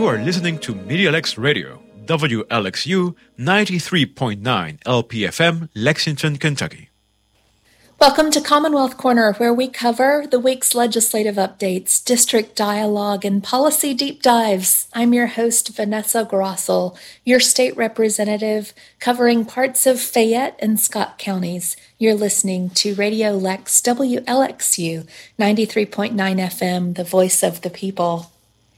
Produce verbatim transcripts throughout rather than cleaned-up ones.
are listening to Media Lex Radio, W L X U ninety-three point nine L P F M, Lexington, Kentucky. Welcome to Commonwealth Corner, where we cover the week's legislative updates, district dialogue, and policy deep dives. I'm your host, Vanessa Grossel, your state representative, covering parts of Fayette and Scott counties. You're listening to Radio Lex W L X U ninety-three point nine F M, the voice of the people.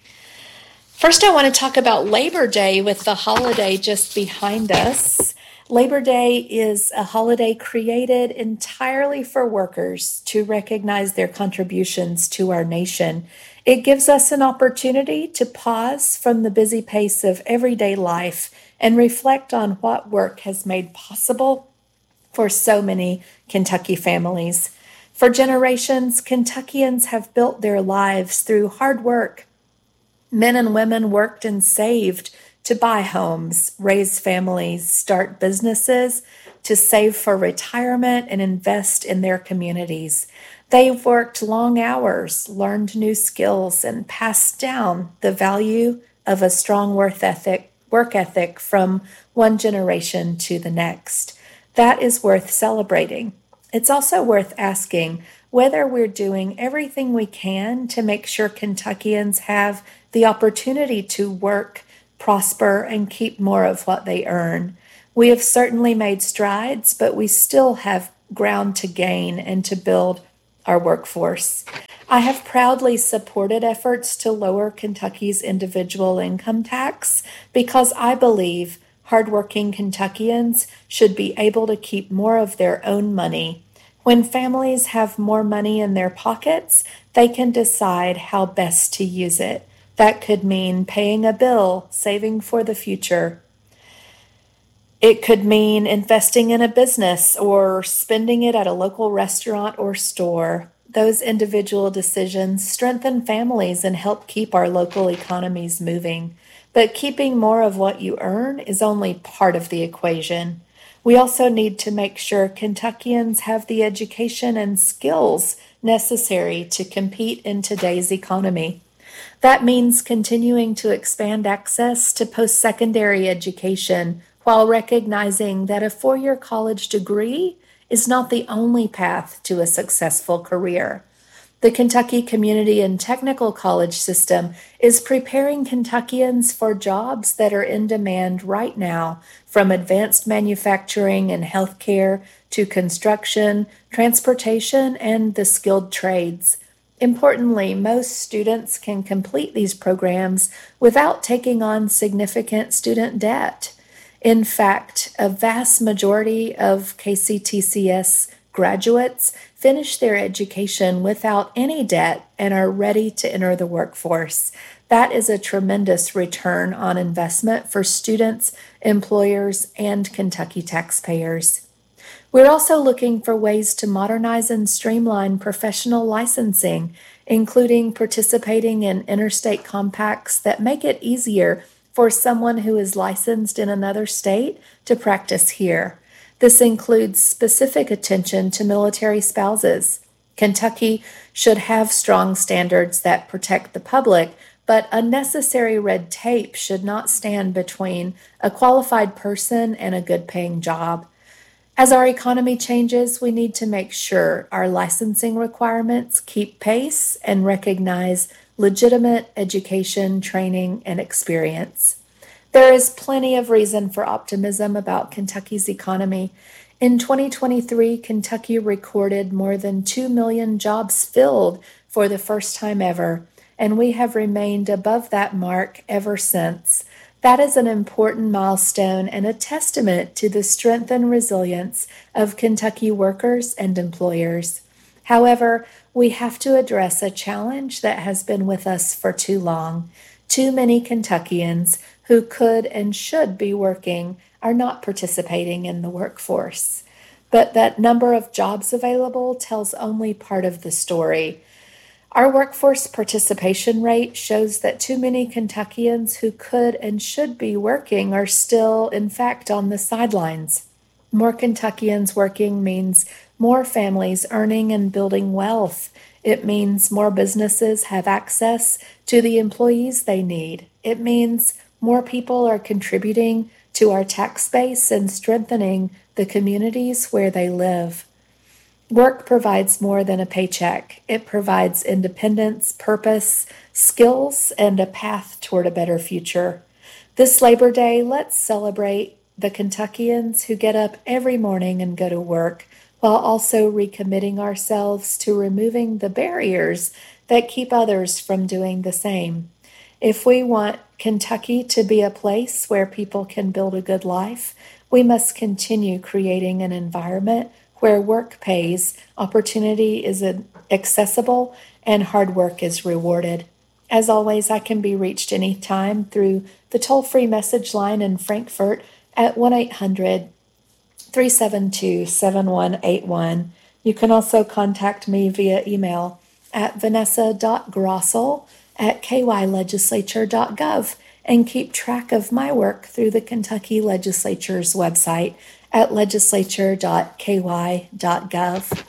First, I want to talk about Labor Day with the holiday just behind us. Labor Day is a holiday created entirely for workers to recognize their contributions to our nation. It gives us an opportunity to pause from the busy pace of everyday life and reflect on what work has made possible for so many Kentucky families. For generations, Kentuckians have built their lives through hard work. Men and women worked and saved to buy homes, raise families, start businesses, to save for retirement and invest in their communities. They've worked long hours, learned new skills, and passed down the value of a strong work ethic, work ethic from one generation to the next. That is worth celebrating. It's also worth asking whether we're doing everything we can to make sure Kentuckians have the opportunity to work, prosper, and keep more of what they earn. We have certainly made strides, but we still have ground to gain and to build our workforce. I have proudly supported efforts to lower Kentucky's individual income tax because I believe hardworking Kentuckians should be able to keep more of their own money. When families have more money in their pockets, they can decide how best to use it. That could mean paying a bill, saving for the future. It could mean investing in a business or spending it at a local restaurant or store. Those individual decisions strengthen families and help keep our local economies moving. But keeping more of what you earn is only part of the equation. We also need to make sure Kentuckians have the education and skills necessary to compete in today's economy. That means continuing to expand access to post-secondary education while recognizing that a four-year college degree is not the only path to a successful career. The Kentucky Community and Technical College system is preparing Kentuckians for jobs that are in demand right now, from advanced manufacturing and healthcare to construction, transportation, and the skilled trades. Importantly, most students can complete these programs without taking on significant student debt. In fact, a vast majority of K C T C S graduates finish their education without any debt and are ready to enter the workforce. That is a tremendous return on investment for students, employers, and Kentucky taxpayers. We're also looking for ways to modernize and streamline professional licensing, including participating in interstate compacts that make it easier for someone who is licensed in another state to practice here. This includes specific attention to military spouses. Kentucky should have strong standards that protect the public, but unnecessary red tape should not stand between a qualified person and a good-paying job. As our economy changes, we need to make sure our licensing requirements keep pace and recognize legitimate education, training, and experience. There is plenty of reason for optimism about Kentucky's economy. In twenty twenty-three, Kentucky recorded more than two million jobs filled for the first time ever, and we have remained above that mark ever since. That is an important milestone and a testament to the strength and resilience of Kentucky workers and employers. However, we have to address a challenge that has been with us for too long. Too many Kentuckians who could and should be working are not participating in the workforce. But that number of jobs available tells only part of the story. Our workforce participation rate shows that too many Kentuckians who could and should be working are still, in fact, on the sidelines. More Kentuckians working means more families earning and building wealth. It means more businesses have access to the employees they need. It means more people are contributing to our tax base and strengthening the communities where they live. Work provides more than a paycheck. It provides independence, purpose, skills, and a path toward a better future. This Labor Day, let's celebrate the Kentuckians who get up every morning and go to work, while also recommitting ourselves to removing the barriers that keep others from doing the same. If we want Kentucky to be a place where people can build a good life, we must continue creating an environment where work pays, opportunity is accessible, and hard work is rewarded. As always, I can be reached anytime through the toll-free message line in Frankfort at one eight hundred, three seven two, seven one eight one. You can also contact me via email at vanessa dot grossel at k y legislature dot gov and keep track of my work through the Kentucky Legislature's website at legislature dot k y dot gov.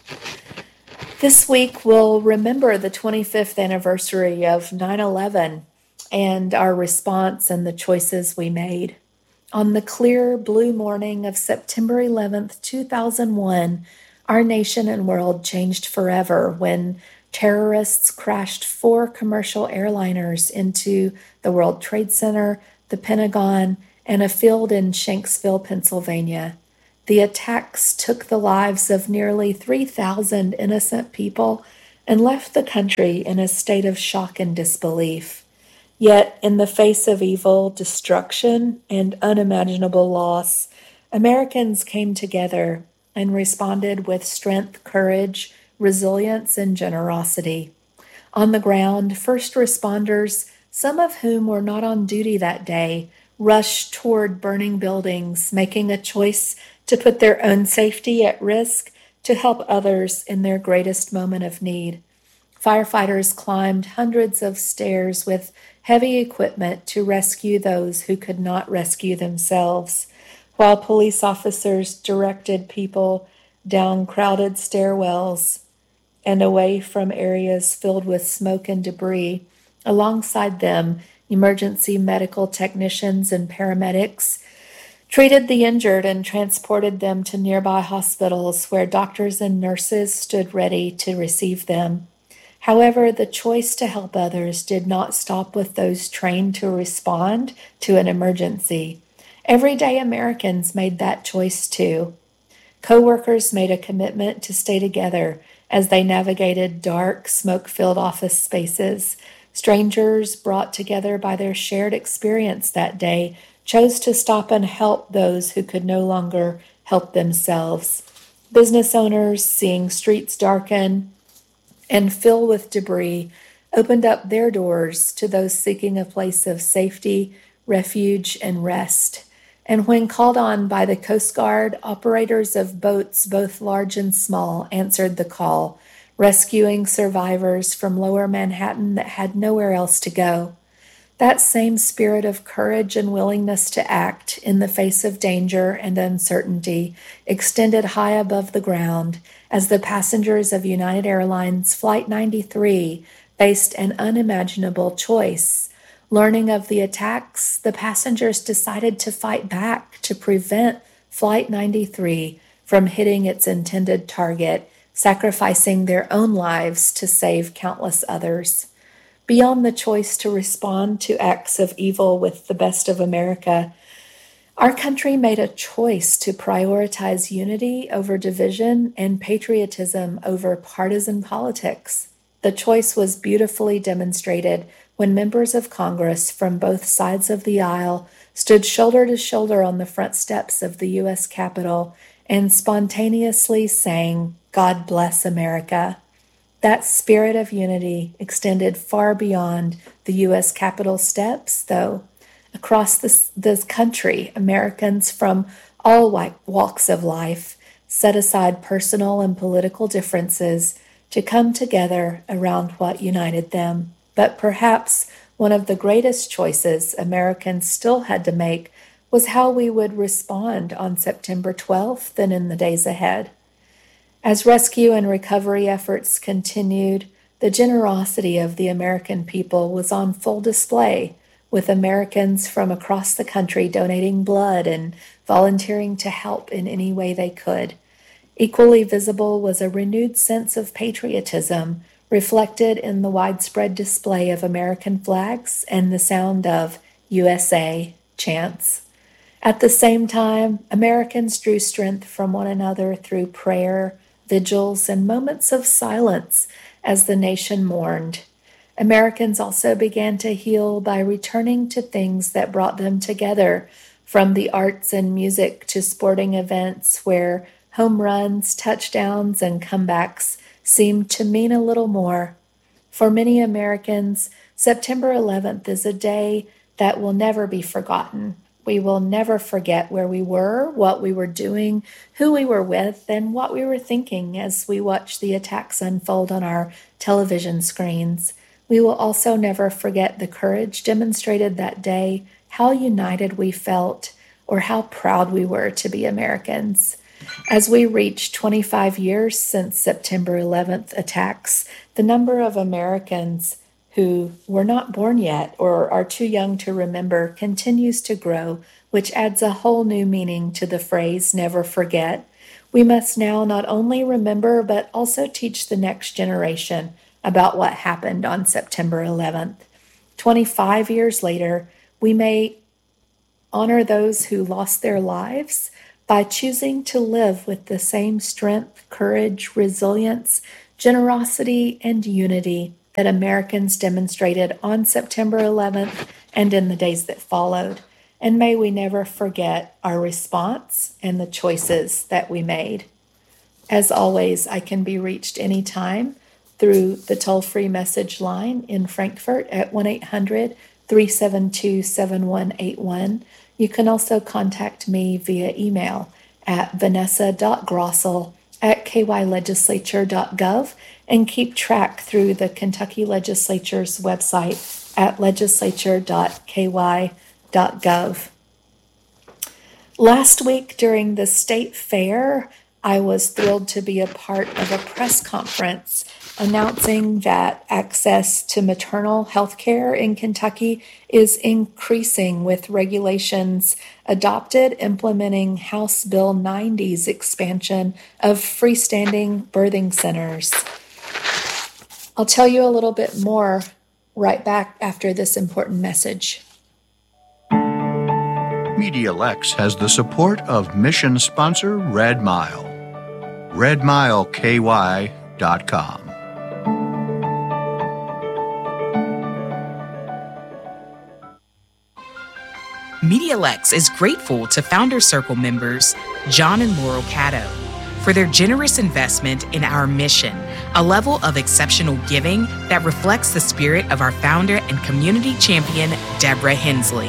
This week we'll remember the twenty-fifth anniversary of nine eleven and our response and the choices we made. On the clear blue morning of September eleventh, two thousand one, our nation and world changed forever when terrorists crashed four commercial airliners into the World Trade Center, the Pentagon, and a field in Shanksville, Pennsylvania. The attacks took the lives of nearly three thousand innocent people and left the country in a state of shock and disbelief. Yet, in the face of evil, destruction, and unimaginable loss, Americans came together and responded with strength, courage, resilience, and generosity. On the ground, first responders, some of whom were not on duty that day, rushed toward burning buildings, making a choice to put their own safety at risk to help others in their greatest moment of need. Firefighters climbed hundreds of stairs with heavy equipment to rescue those who could not rescue themselves, while police officers directed people down crowded stairwells and away from areas filled with smoke and debris. Alongside them, emergency medical technicians and paramedics treated the injured and transported them to nearby hospitals where doctors and nurses stood ready to receive them. However, the choice to help others did not stop with those trained to respond to an emergency. Everyday Americans made that choice too. Co-workers made a commitment to stay together as they navigated dark, smoke-filled office spaces. Strangers, brought together by their shared experience that day, chose to stop and help those who could no longer help themselves. Business owners, seeing streets darken and fill with debris, opened up their doors to those seeking a place of safety, refuge, and rest. And when called on by the Coast Guard, operators of boats, both large and small, answered the call, rescuing survivors from lower Manhattan that had nowhere else to go. That same spirit of courage and willingness to act in the face of danger and uncertainty extended high above the ground as the passengers of United Airlines Flight ninety-three faced an unimaginable choice. Learning of the attacks, the passengers decided to fight back to prevent Flight ninety-three from hitting its intended target, sacrificing their own lives to save countless others. Beyond the choice to respond to acts of evil with the best of America, our country made a choice to prioritize unity over division and patriotism over partisan politics. The choice was beautifully demonstrated when members of Congress from both sides of the aisle stood shoulder to shoulder on the front steps of the U S Capitol and spontaneously sang, "God Bless America." That spirit of unity extended far beyond the U S Capitol steps, though. Across this, this country, Americans from all walks of life set aside personal and political differences to come together around what united them. But perhaps one of the greatest choices Americans still had to make was how we would respond on September twelfth and in the days ahead. As rescue and recovery efforts continued, The generosity of the American people was on full display, with Americans from across the country donating blood and volunteering to help in any way they could. Equally visible was a renewed sense of patriotism, reflected in the widespread display of American flags and the sound of U S A chants. At the same time, Americans drew strength from one another through prayer, vigils, and moments of silence as the nation mourned. Americans also began to heal by returning to things that brought them together, from the arts and music to sporting events where home runs, touchdowns, and comebacks seemed to mean a little more. For many Americans, September eleventh is a day that will never be forgotten. We will never forget where we were, what we were doing, who we were with, and what we were thinking as we watched the attacks unfold on our television screens. We will also never forget the courage demonstrated that day, how united we felt, or how proud we were to be Americans. As we reach twenty-five years since September eleventh attacks, the number of Americans who were not born yet or are too young to remember continues to grow, which adds a whole new meaning to the phrase, never forget. We must now not only remember, but also teach the next generation about what happened on September eleventh. twenty-five years later, we may honor those who lost their lives by choosing to live with the same strength, courage, resilience, generosity, and unity that Americans demonstrated on September eleventh and in the days that followed. And may we never forget our response and the choices that we made. As always, I can be reached anytime through the toll-free message line in Frankfurt at one eight hundred, three seven two, seven one eight one. You can also contact me via email at vanessa dot grossel at k y legislature dot gov and keep track through the Kentucky Legislature's website at legislature dot k y dot gov. Last week during the state fair, I was thrilled to be a part of a press conference announcing that access to maternal health care in Kentucky is increasing with regulations adopted implementing House Bill ninety's expansion of freestanding birthing centers. I'll tell you a little bit more right back after this important message. MediaLex has the support of mission sponsor Red Mile. red mile k y dot com. MediaLex is grateful to Founder Circle members John and Laurel Caddo for their generous investment in our mission, a level of exceptional giving that reflects the spirit of our founder and community champion, Deborah Hensley.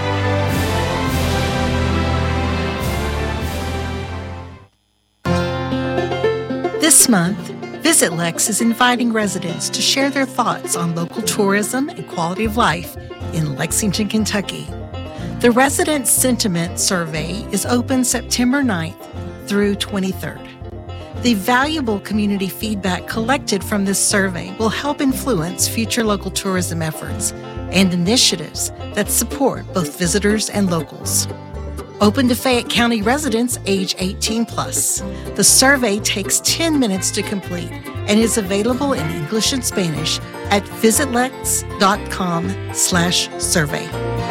This month, VisitLex is inviting residents to share their thoughts on local tourism and quality of life in Lexington, Kentucky. The Resident Sentiment Survey is open September ninth through twenty-third. The valuable community feedback collected from this survey will help influence future local tourism efforts and initiatives that support both visitors and locals. Open to Fayette County residents age eighteen plus. The survey takes ten minutes to complete and is available in English and Spanish at visitlex.com slash survey.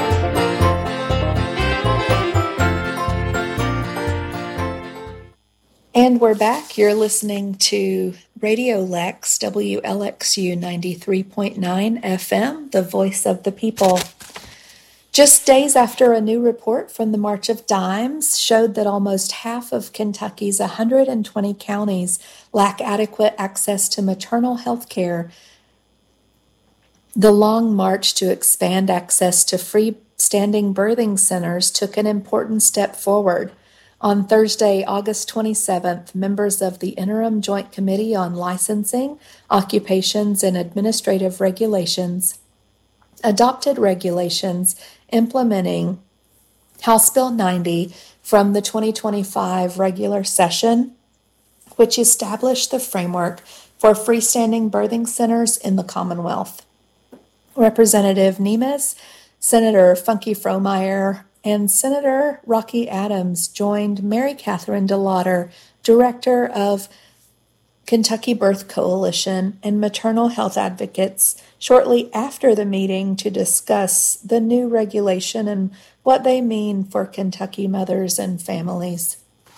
And we're back. You're listening to Radio Lex, W L X U ninety-three point nine F M, the voice of the people. Just days after a new report from the March of Dimes showed that almost half of Kentucky's one hundred twenty counties lack adequate access to maternal health care, the long march to expand access to freestanding birthing centers took an important step forward. On Thursday, August twenty-seventh, members of the Interim Joint Committee on Licensing, Occupations, and Administrative Regulations adopted regulations implementing House Bill ninety from the twenty twenty-five regular session, which established the framework for freestanding birthing centers in the Commonwealth. Representative Nemeth, Senator Funky Frohmeier, and Senator Rocky Adams joined Mary Catherine DeLauder, Director of Kentucky Birth Coalition and maternal health advocates, shortly after the meeting to discuss the new regulation and what they mean for Kentucky mothers and families.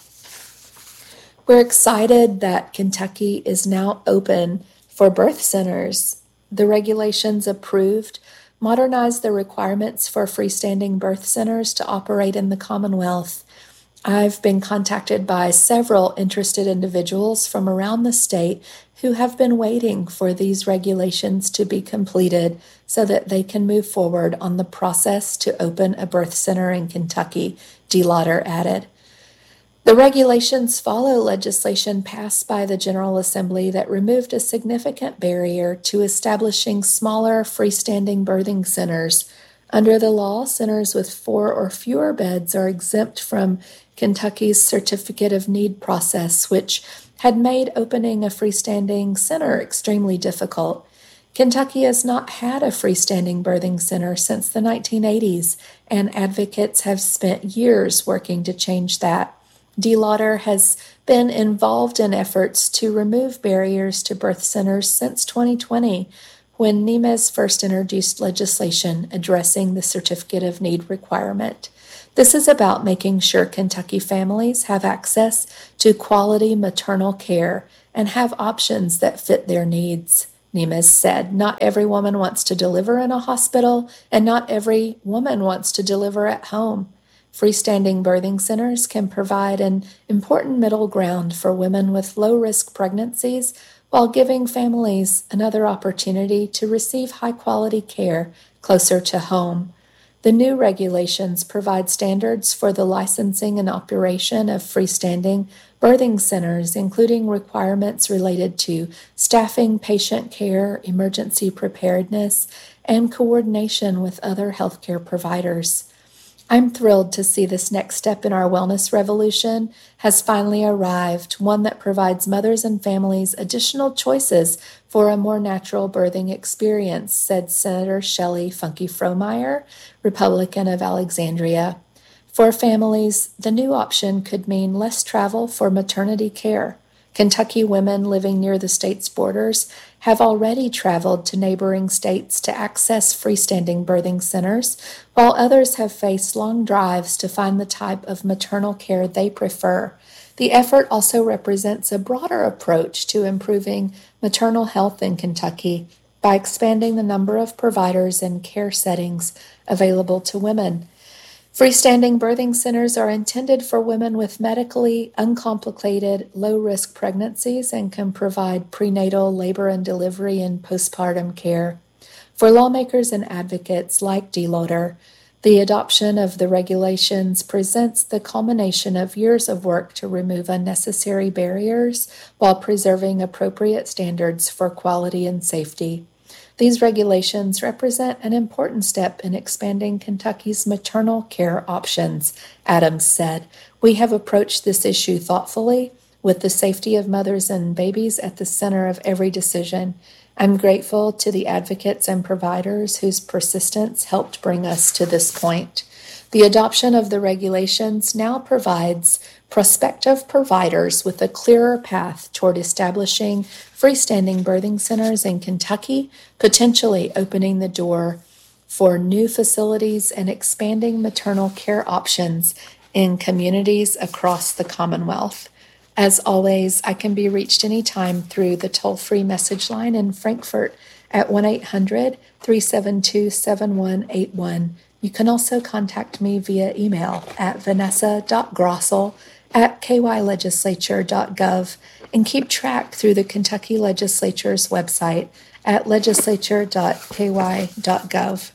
We're excited that Kentucky is now open for birth centers. The regulations approved modernize the requirements for freestanding birth centers to operate in the Commonwealth. I've been contacted by several interested individuals from around the state who have been waiting for these regulations to be completed so that they can move forward on the process to open a birth center in Kentucky, DeLauder added. The regulations follow legislation passed by the General Assembly that removed a significant barrier to establishing smaller freestanding birthing centers. Under the law, centers with four or fewer beds are exempt from Kentucky's Certificate of Need process, which had made opening a freestanding center extremely difficult. Kentucky has not had a freestanding birthing center since the nineteen eighties, and advocates have spent years working to change that. DeLauder has been involved in efforts to remove barriers to birth centers since twenty twenty, when Nemeth first introduced legislation addressing the Certificate of Need requirement. This is about making sure Kentucky families have access to quality maternal care and have options that fit their needs. Nemeth said, "Not every woman wants to deliver in a hospital, and not every woman wants to deliver at home. Freestanding birthing centers can provide an important middle ground for women with low-risk pregnancies while giving families another opportunity to receive high-quality care closer to home." The new regulations provide standards for the licensing and operation of freestanding birthing centers, including requirements related to staffing, patient care, emergency preparedness, and coordination with other healthcare providers. I'm thrilled to see this next step in our wellness revolution has finally arrived, one that provides mothers and families additional choices for a more natural birthing experience, said Senator Shelley Funky Frohmeier, Republican of Alexandria. For families, the new option could mean less travel for maternity care. Kentucky women living near the state's borders have already traveled to neighboring states to access freestanding birthing centers, while others have faced long drives to find the type of maternal care they prefer. The effort also represents a broader approach to improving maternal health in Kentucky by expanding the number of providers and care settings available to women. Freestanding birthing centers are intended for women with medically uncomplicated, low-risk pregnancies and can provide prenatal, labor and delivery, and postpartum care. For lawmakers and advocates like DeLauder, the adoption of the regulations presents the culmination of years of work to remove unnecessary barriers while preserving appropriate standards for quality and safety. These regulations represent an important step in expanding Kentucky's maternal care options, Adams said. "We have approached this issue thoughtfully, with the safety of mothers and babies at the center of every decision. I'm grateful to the advocates and providers whose persistence helped bring us to this point." The adoption of the regulations now provides prospective providers with a clearer path toward establishing freestanding birthing centers in Kentucky, potentially opening the door for new facilities and expanding maternal care options in communities across the Commonwealth. As always, I can be reached anytime through the toll-free message line in Frankfort at one eight hundred, three seven two, seven one eight one. You can also contact me via email at vanessa dot grossel at k y legislature dot gov and keep track through the Kentucky Legislature's website at legislature dot k y dot gov.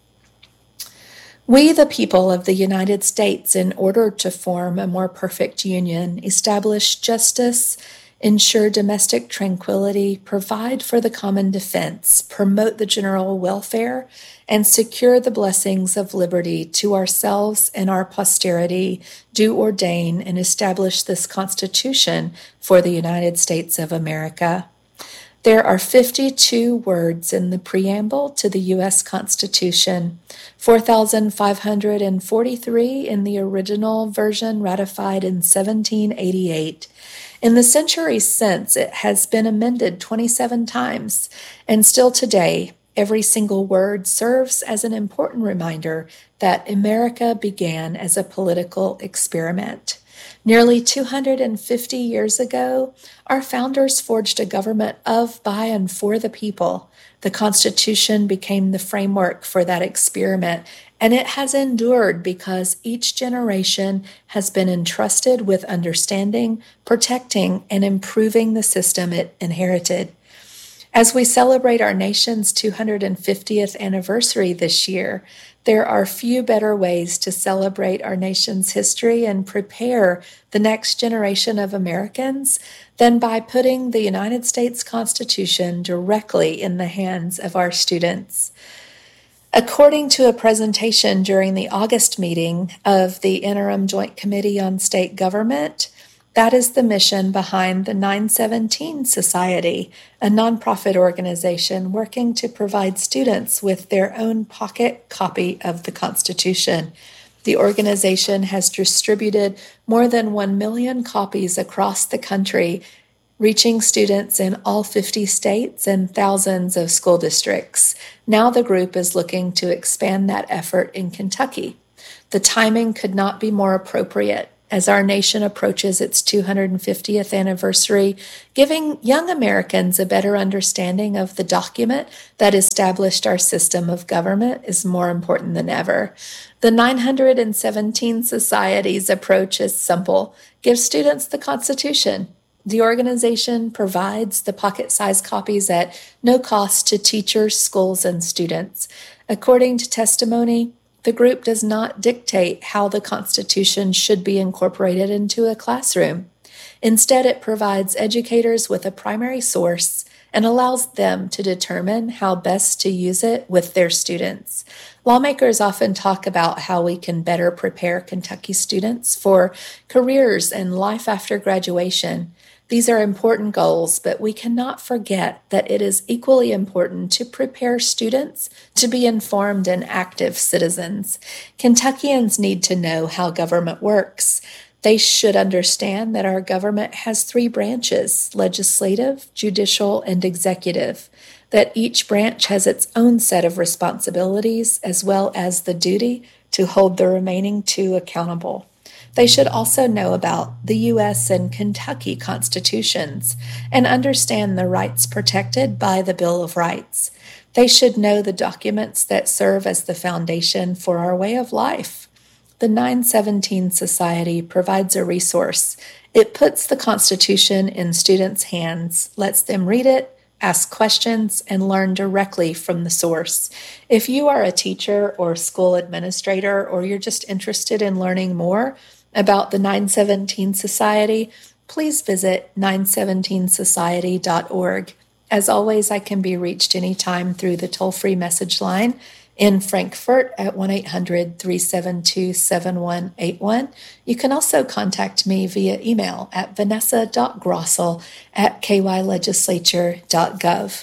We, the people of the United States, in order to form a more perfect union, establish justice, ensure domestic tranquility, provide for the common defense, promote the general welfare, and secure the blessings of liberty to ourselves and our posterity, do ordain and establish this Constitution for the United States of America. There are fifty-two words in the preamble to the U S Constitution, four thousand five hundred forty-three in the original version ratified in seventeen eighty-eight. In the centuries since, it has been amended twenty-seven times, and still today, every single word serves as an important reminder that America began as a political experiment. Nearly two hundred fifty years ago, our founders forged a government of, by, and for the people. The Constitution became the framework for that experiment, and it has endured because each generation has been entrusted with understanding, protecting, and improving the system it inherited. As we celebrate our nation's two hundred fiftieth anniversary this year, there are few better ways to celebrate our nation's history and prepare the next generation of Americans than by putting the United States Constitution directly in the hands of our students. According to a presentation during the August meeting of the Interim Joint Committee on State Government, that is the mission behind the nine seventeen Society, a nonprofit organization working to provide students with their own pocket copy of the Constitution. The organization has distributed more than one million copies across the country, reaching students in all fifty states and thousands of school districts. Now the group is looking to expand that effort in Kentucky. The timing could not be more appropriate as our nation approaches its two hundred fiftieth anniversary, giving young Americans a better understanding of the document that established our system of government is more important than ever. The nine hundred seventeen Society's approach is simple: give students the Constitution. The organization provides the pocket-sized copies at no cost to teachers, schools, and students. According to testimony, the group does not dictate how the Constitution should be incorporated into a classroom. Instead, it provides educators with a primary source and allows them to determine how best to use it with their students. Lawmakers often talk about how we can better prepare Kentucky students for careers and life after graduation. These are important goals, but we cannot forget that it is equally important to prepare students to be informed and active citizens. Kentuckians need to know how government works. They should understand that our government has three branches: legislative, judicial, and executive, that each branch has its own set of responsibilities as well as the duty to hold the remaining two accountable. They should also know about the U S and Kentucky constitutions and understand the rights protected by the Bill of Rights. They should know the documents that serve as the foundation for our way of life. The nine seventeen Society provides a resource. It puts the Constitution in students' hands, lets them read it, ask questions, and learn directly from the source. If you are a teacher or school administrator, or you're just interested in learning more about the nine seventeen Society, please visit nine seventeen society dot org. As always, I can be reached anytime through the toll-free message line in Frankfurt at one eight hundred, three seven two, seven one eight one. You can also contact me via email at vanessa dot grossel at k y legislature dot gov.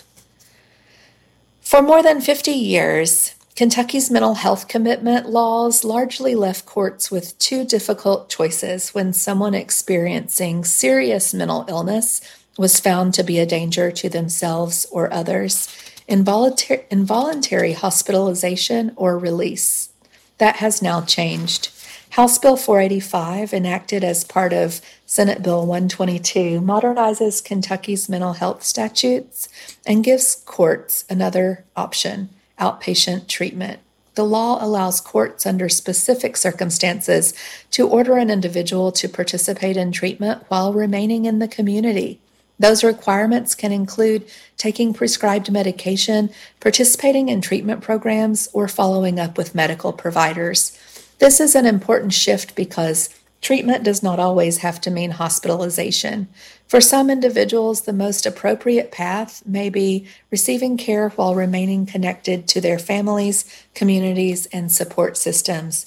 For more than fifty years, Kentucky's mental health commitment laws largely left courts with two difficult choices when someone experiencing serious mental illness was found to be a danger to themselves or others: involuntary, involuntary hospitalization or release. That has now changed. House Bill four eighty-five, enacted as part of Senate Bill one twenty-two, modernizes Kentucky's mental health statutes and gives courts another option: outpatient treatment. The law allows courts under specific circumstances to order an individual to participate in treatment while remaining in the community. Those requirements can include taking prescribed medication, participating in treatment programs, or following up with medical providers. This is an important shift because treatment does not always have to mean hospitalization. For some individuals, the most appropriate path may be receiving care while remaining connected to their families, communities, and support systems.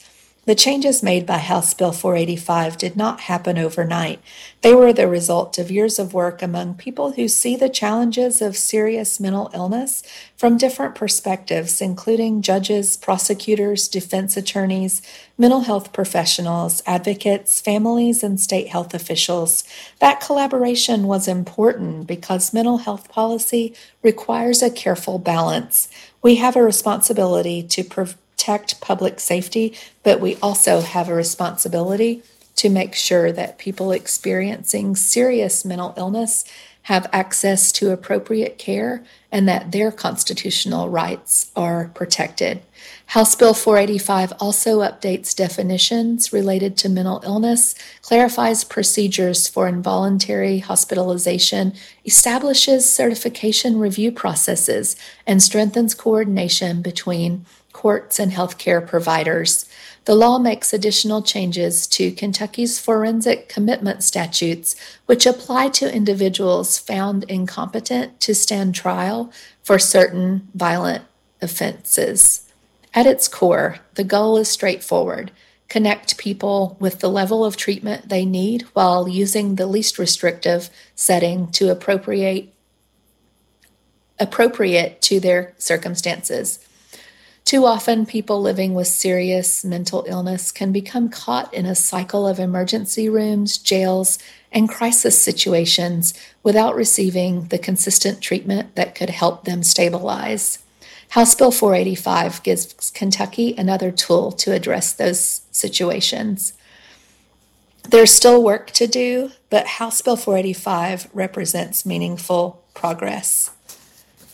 The changes made by House Bill four eighty-five did not happen overnight. They were the result of years of work among people who see the challenges of serious mental illness from different perspectives, including judges, prosecutors, defense attorneys, mental health professionals, advocates, families, and state health officials. That collaboration was important because mental health policy requires a careful balance. We have a responsibility to protect protect public safety, but we also have a responsibility to make sure that people experiencing serious mental illness have access to appropriate care and that their constitutional rights are protected. House Bill four eighty-five also updates definitions related to mental illness, clarifies procedures for involuntary hospitalization, establishes certification review processes, and strengthens coordination between courts and healthcare providers. The law makes additional changes to Kentucky's forensic commitment statutes, which apply to individuals found incompetent to stand trial for certain violent offenses. At its core, the goal is straightforward: connect people with the level of treatment they need while using the least restrictive setting to appropriate appropriate to their circumstances. Too often, people living with serious mental illness can become caught in a cycle of emergency rooms, jails, and crisis situations without receiving the consistent treatment that could help them stabilize. House Bill four eighty-five gives Kentucky another tool to address those situations. There's still work to do, but House Bill four eighty-five represents meaningful progress.